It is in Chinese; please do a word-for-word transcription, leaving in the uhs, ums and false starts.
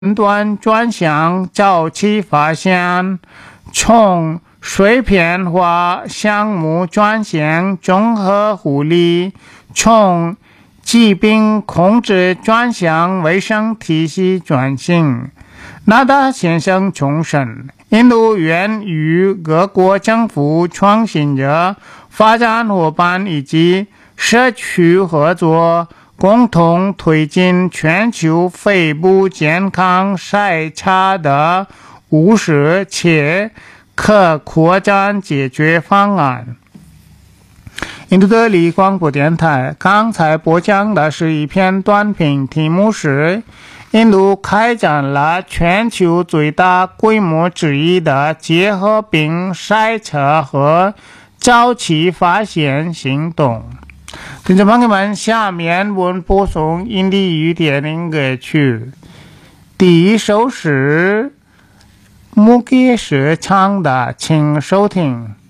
端专项早期发现，从碎片化项目转向综合护理，从疾病控制转向卫生体系转型。纳达先生重申，印度愿与各国政府、创新者、发展伙伴以及社区合作，共同推进全球肺部健康筛查的务实且可扩展解决方案。印度德里广播电台刚才播讲的是一篇短评，题目是印度开展了全球最大规模之一的结核病筛测和早期发现行动。听众朋友们，下面我们播送印地语电影歌曲，第一首是穆给什唱的，请收听。